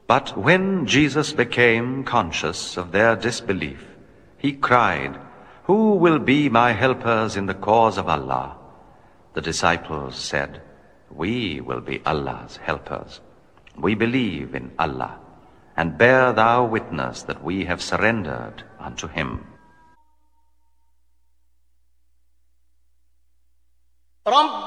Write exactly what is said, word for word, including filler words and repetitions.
But when Jesus became conscious of their disbelief, he cried, "Who will be my helpers in the cause of Allah?" The disciples said, "We will be Allah's helpers. We believe in Allah, and bear thou witness that we have surrendered unto him." رب